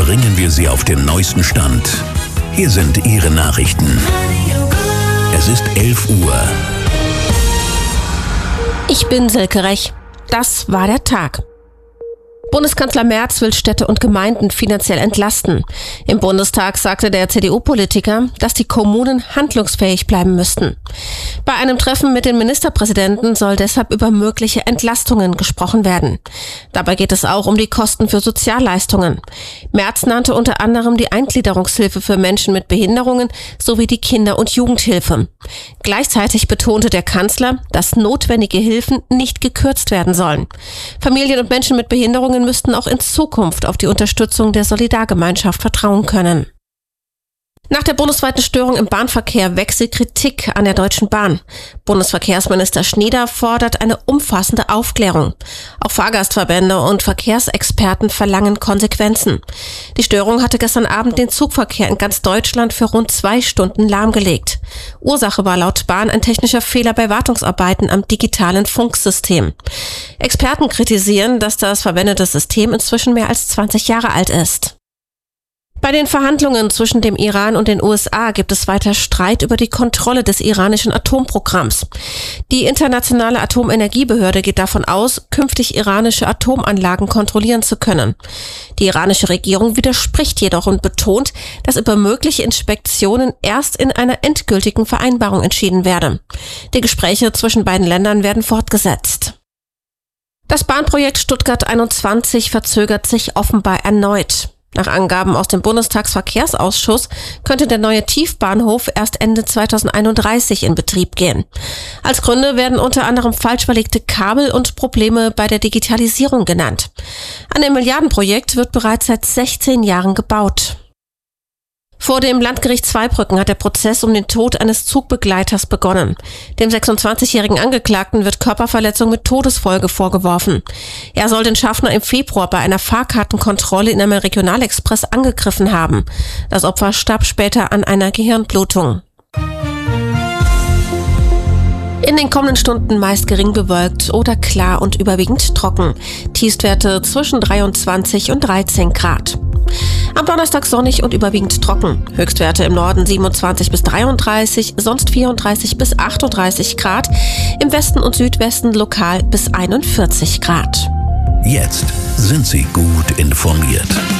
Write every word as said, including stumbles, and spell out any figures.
bringen wir Sie auf den neuesten Stand. Hier sind Ihre Nachrichten. Es ist elf Uhr. Ich bin Silke Rech. Das war der Tag. Bundeskanzler Merz will Städte und Gemeinden finanziell entlasten. Im Bundestag sagte der C D U-Politiker, dass die Kommunen handlungsfähig bleiben müssten. Bei einem Treffen mit den Ministerpräsidenten soll deshalb über mögliche Entlastungen gesprochen werden. Dabei geht es auch um die Kosten für Sozialleistungen. Merz nannte unter anderem die Eingliederungshilfe für Menschen mit Behinderungen sowie die Kinder- und Jugendhilfe. Gleichzeitig betonte der Kanzler, dass notwendige Hilfen nicht gekürzt werden sollen. Familien und Menschen mit Behinderungen müssten auch in Zukunft auf die Unterstützung der Solidargemeinschaft vertrauen können. Nach der bundesweiten Störung im Bahnverkehr wächst Kritik an der Deutschen Bahn. Bundesverkehrsminister Schneider fordert eine umfassende Aufklärung. Auch Fahrgastverbände und Verkehrsexperten verlangen Konsequenzen. Die Störung hatte gestern Abend den Zugverkehr in ganz Deutschland für rund zwei Stunden lahmgelegt. Ursache war laut Bahn ein technischer Fehler bei Wartungsarbeiten am digitalen Funksystem. Experten kritisieren, dass das verwendete System inzwischen mehr als zwanzig Jahre alt ist. Bei den Verhandlungen zwischen dem Iran und den U S A gibt es weiter Streit über die Kontrolle des iranischen Atomprogramms. Die Internationale Atomenergiebehörde geht davon aus, künftig iranische Atomanlagen kontrollieren zu können. Die iranische Regierung widerspricht jedoch und betont, dass über mögliche Inspektionen erst in einer endgültigen Vereinbarung entschieden werde. Die Gespräche zwischen beiden Ländern werden fortgesetzt. Das Bahnprojekt Stuttgart einundzwanzig verzögert sich offenbar erneut. Nach Angaben aus dem Bundestagsverkehrsausschuss könnte der neue Tiefbahnhof erst Ende zweitausendeinunddreißig in Betrieb gehen. Als Gründe werden unter anderem falsch verlegte Kabel und Probleme bei der Digitalisierung genannt. An dem Milliardenprojekt wird bereits seit sechzehn Jahren gebaut. Vor dem Landgericht Zweibrücken hat der Prozess um den Tod eines Zugbegleiters begonnen. Dem sechsundzwanzigjährigen Angeklagten wird Körperverletzung mit Todesfolge vorgeworfen. Er soll den Schaffner im Februar bei einer Fahrkartenkontrolle in einem Regionalexpress angegriffen haben. Das Opfer starb später an einer Gehirnblutung. In den kommenden Stunden meist gering bewölkt oder klar und überwiegend trocken. Tiefstwerte zwischen dreiundzwanzig und dreizehn Grad. Am Donnerstag sonnig und überwiegend trocken. Höchstwerte im Norden siebenundzwanzig bis dreiunddreißig, sonst vierunddreißig bis achtunddreißig Grad. Im Westen und Südwesten lokal bis einundvierzig Grad. Jetzt sind Sie gut informiert.